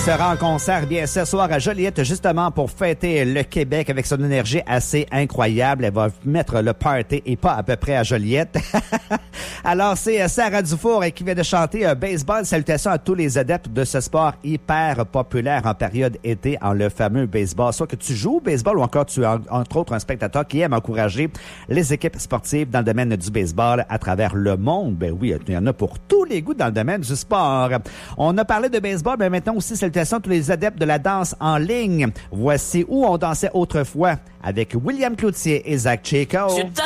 sera en concert bien ce soir à Joliette, justement pour fêter le Québec avec son énergie assez incroyable. Elle va mettre le party et pas à peu près à Joliette. Alors, c'est Sarah Dufour qui vient de chanter Baseball. Salutations à tous les adeptes de ce sport hyper populaire en période été, en le fameux baseball. Soit que tu joues au baseball ou encore tu es entre autres un spectateur qui aime encourager les équipes sportives dans le domaine du baseball à travers le monde. Ben oui, il y en a pour tous les goûts dans le domaine du sport. On a parlé de baseball, mais maintenant aussi salutations à tous les adeptes de la danse en ligne. Voici où on dansait autrefois avec William Cloutier et Zach Chico.